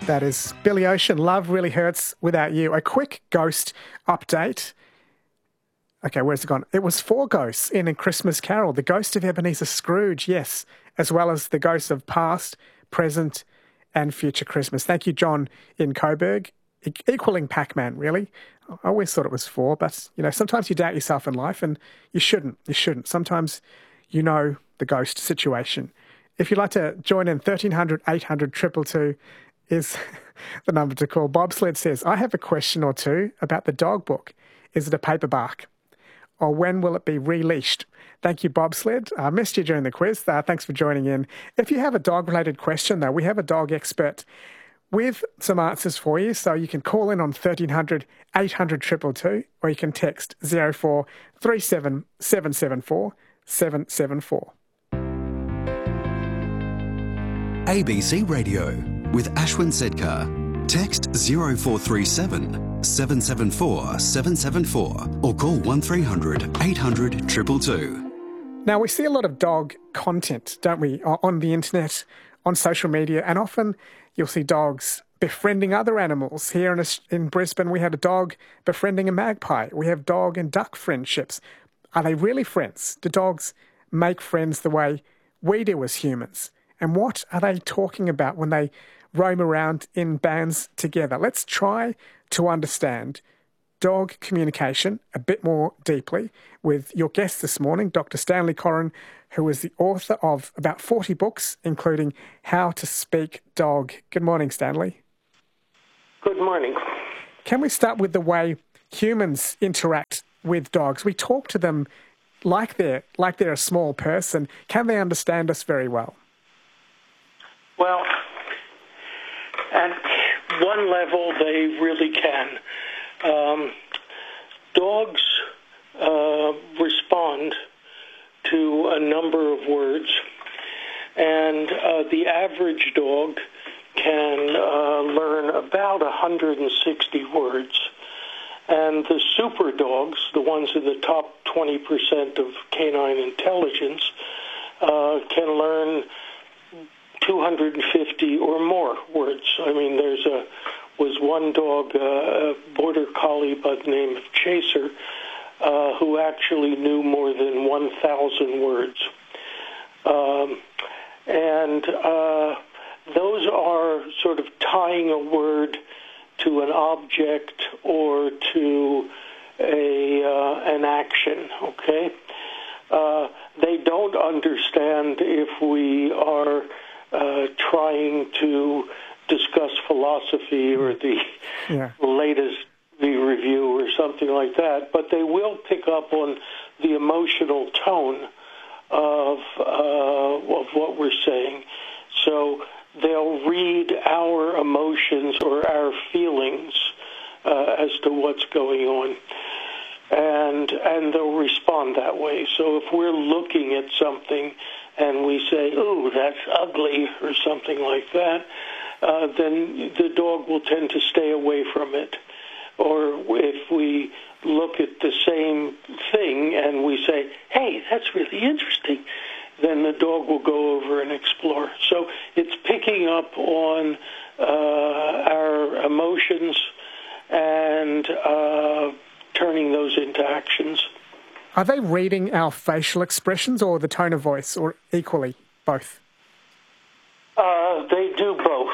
That is Billy Ocean, Love Really Hurts Without You. A quick ghost update. Okay, where's it gone? It was 4 ghosts in A Christmas Carol. The ghost of Ebenezer Scrooge, yes, as well as the ghosts of past, present and future Christmas. Thank you, John in Coburg. Equaling Pac-Man, really. I always thought it was 4, but, sometimes you doubt yourself in life, and you shouldn't. You shouldn't. Sometimes you know the ghost situation. If you'd like to join in, 1300 800 222 is the number to call. Bobsled says, I have a question or two about the dog book. Is it a paperback? Or when will it be released? Thank you, Bobsled. I missed you during the quiz. Thanks for joining in. If you have a dog-related question, though, we have a dog expert with some answers for you. So you can call in on 1300 800 222, or you can text 04 37 774 774. ABC Radio with Ashwin Sedkar. Text 0437 774 774 or call 1300 800 222. Now, we see a lot of dog content, don't we, on the internet, on social media, and often you'll see dogs befriending other animals. Here in Brisbane, we had a dog befriending a magpie. We have dog and duck friendships. Are they really friends? Do dogs make friends the way we do as humans? And what are they talking about when they roam around in bands together? Let's try to understand dog communication a bit more deeply with your guest this morning, Dr. Stanley Coren, who is the author of about 40 books, including How to Speak Dog. Good morning, Stanley. Good morning. Can we start with the way humans interact with dogs? We talk to them like they're a small person. Can they understand us very well? Well, at one level, they really can. Dogs respond to a number of words, and the average dog can learn about 160 words. And the super dogs, the ones in the top 20% of canine intelligence, can learn 250 or more words. I mean, was one dog, a border collie by the name of Chaser, who actually knew more than 1,000 words. And those are sort of tying a word to an object or to an action, okay? They don't understand if we are trying to discuss philosophy or the latest review or something like that, but they will pick up on the emotional tone of what we're saying. So they'll read our emotions or our feelings as to what's going on, and they'll respond that way. So if we're looking at something and we say, "Ooh, that's ugly," or something like that, then the dog will tend to stay away from it. Or if we look at the same thing and we say, "Hey, that's really interesting," then the dog will go over and explore. So it's picking up on our emotions and turning those into actions. Are they reading our facial expressions or the tone of voice, or equally, both? They do both.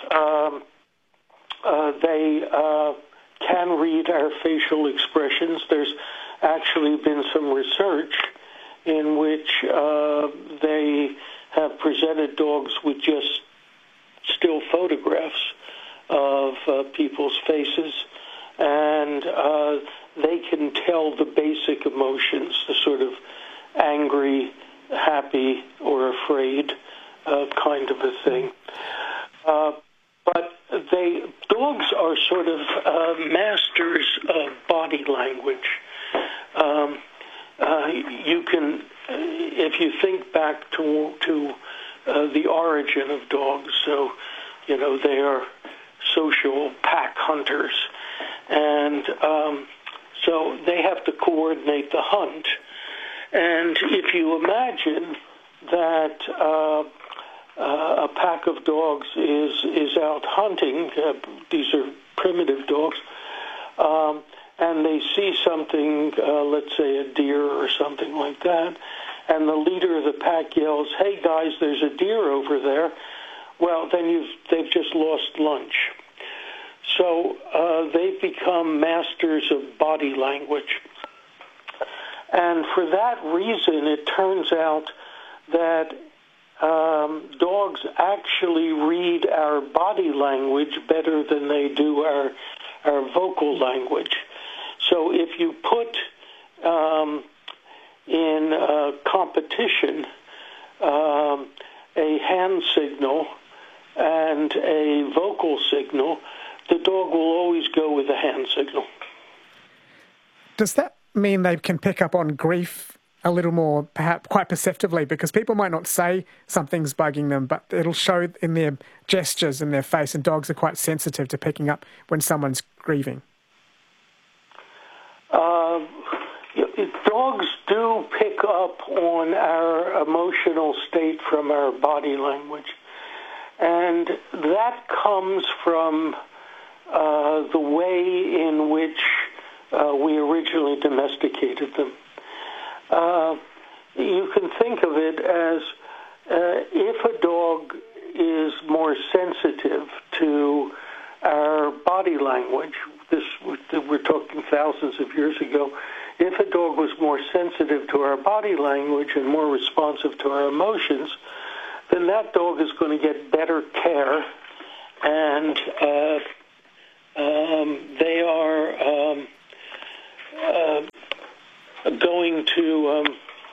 They can read our facial expressions. There's actually been some research in which they have presented dogs with just still photographs of people's faces, and they can tell the basic emotions, the sort of angry, happy, or afraid kind of a thing. But dogs are sort of masters of body language. You can, if you think back to the origin of dogs, so they are social pack hunters, and so they have to coordinate the hunt. And if you imagine that a pack of dogs is out hunting. These are primitive dogs. And they see something, let's say a deer or something like that, and the leader of the pack yells, "Hey guys, there's a deer over there." Well, then they've just lost lunch. So they've become masters of body language. And for that reason, it turns out that dogs actually read our body language better than they do our vocal language. So if you put in a competition a hand signal and a vocal signal, the dog will always go with the hand signal. Does that mean they can pick up on grief a little more, perhaps quite perceptively? Because people might not say something's bugging them, but it'll show in their gestures and their face, and dogs are quite sensitive to picking up when someone's grieving. Dogs do pick up on our emotional state from our body language. And that comes from the way in which we originally domesticated them. You can think of it as if a dog is more sensitive to our body language, we're talking thousands of years ago, if a dog was more sensitive to our body language and more responsive to our emotions, then that dog is going to get better care, and they are going to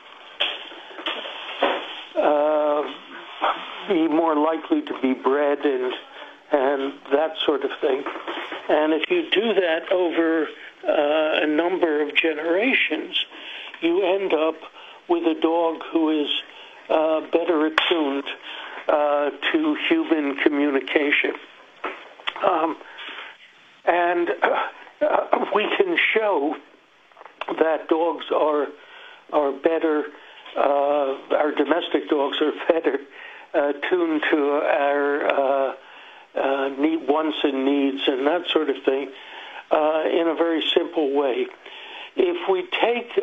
be more likely to be bred and that sort of thing. And if you do that over a number of generations, you end up with a dog who is better attuned to human communication. And we can show that dogs are better, our domestic dogs are better tuned to our wants and needs and that sort of thing in a very simple way. If we take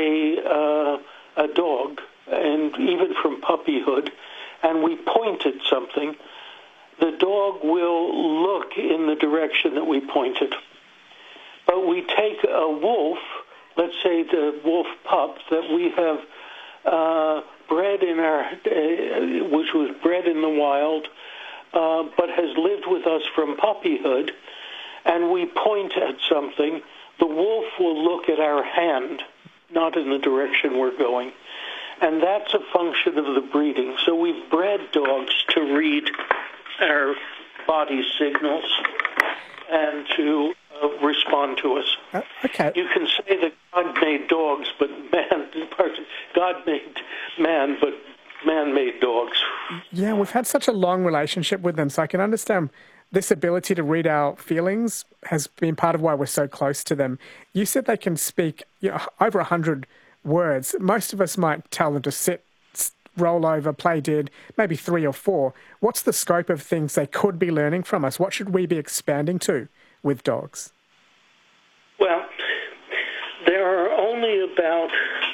a dog, and even from puppyhood, and we point at something, the dog will look in the direction that we pointed. But we take a wolf, let's say the wolf pup that we have bred in which was bred in the wild, but has lived with us from puppyhood, and we point at something, the wolf will look at our hand, not in the direction we're going. And that's a function of the breeding. So we've bred dogs to read our body signals and to respond to us. Okay. You can say that God made dogs, but God made man, but man made dogs. Yeah, we've had such a long relationship with them, so I can understand this ability to read our feelings has been part of why we're so close to them. You said they can speak over 100 words. Most of us might tell them to sit, roll over, play dead, maybe 3 or 4. What's the scope of things they could be learning from us? What should we be expanding to with dogs? Well, there are only about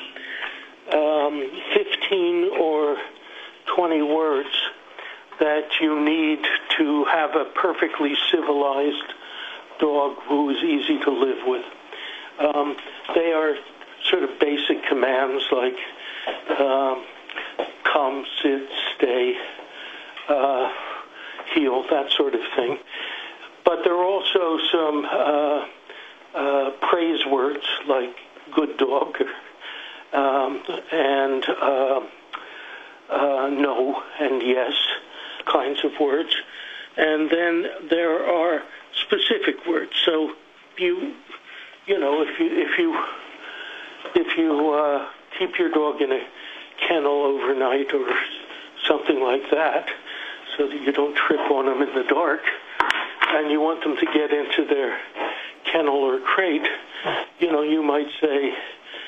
15 or 20 words that you need to have a perfectly civilized dog who is easy to live with. They are sort of basic commands like come, sit, stay, heel, that sort of thing. But there are also some praise words like good dog and no and yes kinds of words. And then there are specific words. So if you keep your dog in a kennel overnight or something like that, so that you don't trip on them in the dark, and you want them to get into their kennel or crate, you might say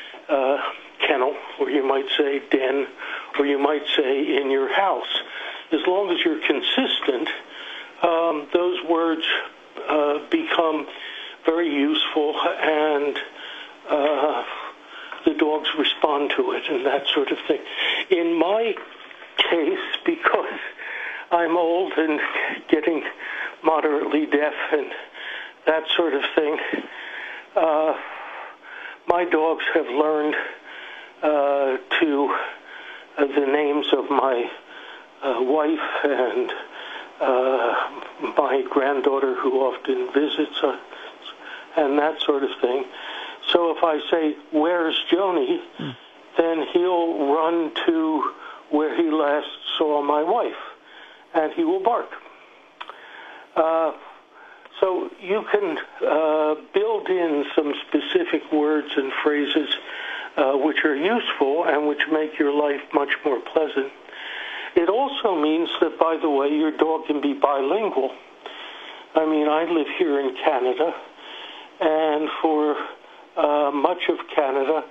kennel, or you might say den, or you might say in your house. as long as you're consistent, those words become very useful, and the dogs respond to it and that sort of thing. In my case, because I'm old and getting moderately deaf and that sort of thing, my dogs have learned the names of my wife and my granddaughter who often visits us and that sort of thing. So if I say, "Where's Joni?" then he'll run to where he last saw my wife, and he will bark. So you can build in some specific words and phrases which are useful and which make your life much more pleasant. It also means that, by the way, your dog can be bilingual. I mean, I live here in Canada, and for much of Canada,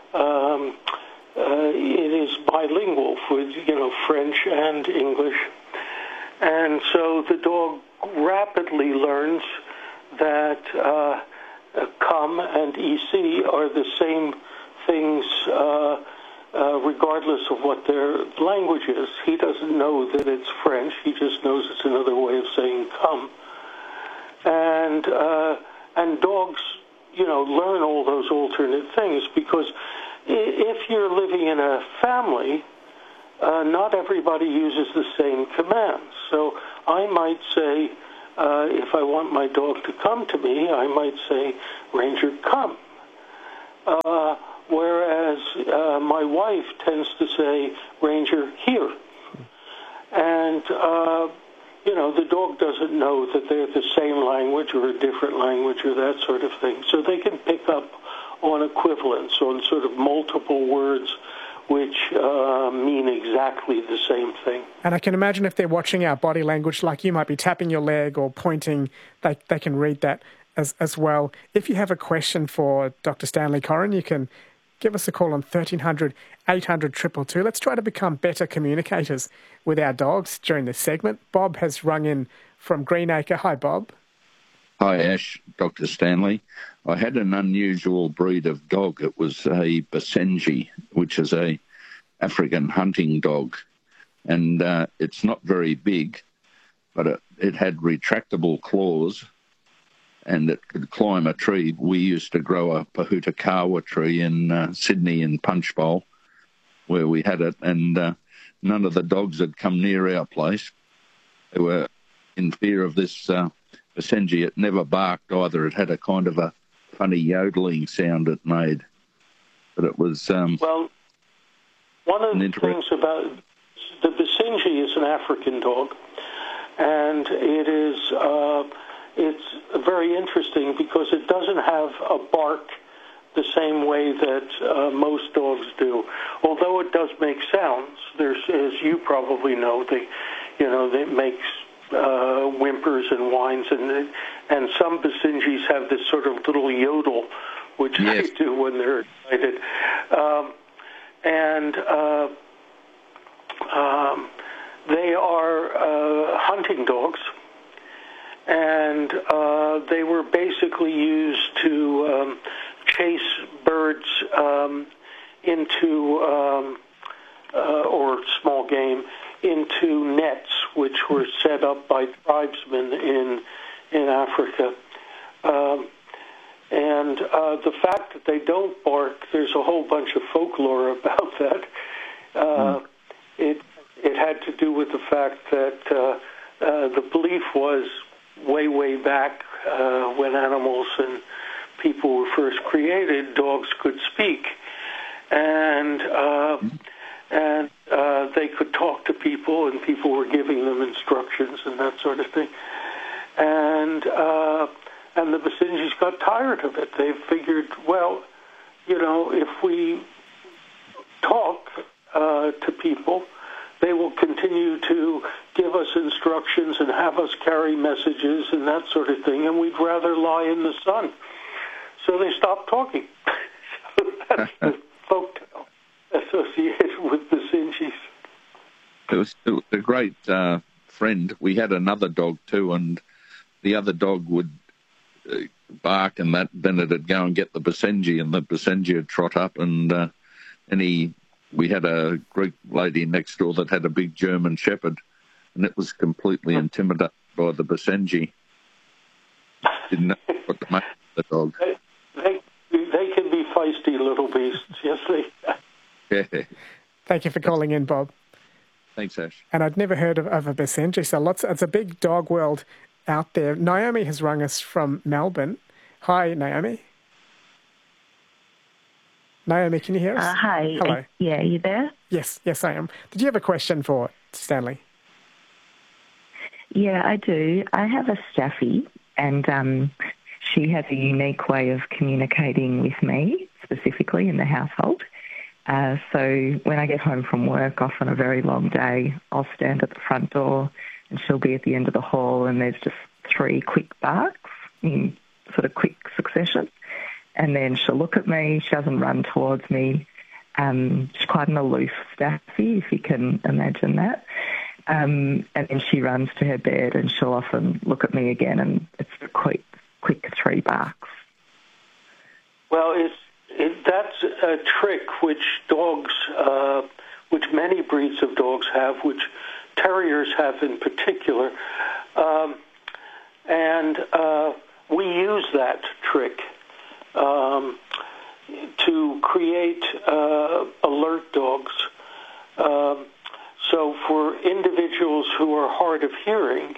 it is bilingual for, French and English. And so the dog rapidly learns that come and EC are the same things regardless of what their language is. He doesn't know that it's French. He just knows it's another way of saying come. And dogs, learn all those alternate things, because if you're living in a family, not everybody uses the same commands. So I might say, if I want my dog to come to me, I might say, "Ranger, come." Whereas my wife tends to say, "Ranger, here." And, the dog doesn't know that they're the same language or a different language or that sort of thing. So they can pick up on equivalence, on sort of multiple words which mean exactly the same thing. And I can imagine if they're watching our body language, like you might be tapping your leg or pointing, they can read that as well. If you have a question for Dr. Stanley Coren, you can give us a call on 1300 800 222. Let's try to become better communicators with our dogs during this segment. Bob has rung in from Greenacre. Hi, Bob. Hi, Ash, Dr. Stanley. I had an unusual breed of dog. It was a Basenji, which is a African hunting dog. And it's not very big, but it had retractable claws, and it could climb a tree. We used to grow a Pahutakawa tree in Sydney in Punchbowl, where we had it, and none of the dogs had come near our place. They were in fear of this Basenji. It never barked either. It had a kind of a funny yodeling sound it made. But it was... well, one of the things about the Basenji is an African dog, and it is... it's very interesting because it doesn't have a bark the same way that most dogs do. Although it does make sounds, there's, as you probably know, they makes whimpers and whines, and some Basenjis have this sort of little yodel, which yes. they do when they're excited. They are hunting dogs. And they were basically used to chase birds into, or small game, into nets, which were set up by tribesmen in Africa. And the fact that they don't bark, there's a whole bunch of folklore about that. It had to do with the fact that the belief was, way back when animals and people were first created, dogs could speak, and they could talk to people, and people were giving them instructions and that sort of thing. And the Basenjis got tired of it. They figured, well, if we talk to people, they will continue to give us instructions and have us carry messages and that sort of thing, and we'd rather lie in the sun. So they stopped talking. So that's the folktale associated with the Basenjis. It was a great friend. We had another dog too, and the other dog would bark, and then it'd go and get the Basenji, and the Basenji would trot up, and we had a Greek lady next door that had a big German Shepherd, and it was completely intimidated by the Basenji. Didn't know what to make of the dog. They can be feisty little beasts, yes they. Yeah. Thank you for calling in, Bob. Thanks, Ash. And I'd never heard of a Basenji, so it's a big dog world out there. Naomi has rung us from Melbourne. Hi, Naomi. Naomi, can you hear us? Hi. Hello. Yeah, you there? Yes, I am. Did you have a question for Stanley? Yeah, I do. I have a Staffy, and she has a unique way of communicating with me, specifically in the household. So when I get home from work, often a very long day, I'll stand at the front door and she'll be at the end of the hall, and there's just 3 quick barks in sort of quick succession. And then she'll look at me. She doesn't run towards me. She's quite an aloof Staffy, if you can imagine that. And then she runs to her bed, and she'll often look at me again, and it's a quick 3 barks. Well, that's a trick which dogs, which many breeds of dogs have, which terriers have in particular, and we use that trick to create alert dogs. So for individuals who are hard of hearing,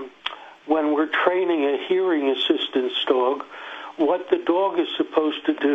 when we're training a hearing assistance dog, what the dog is supposed to do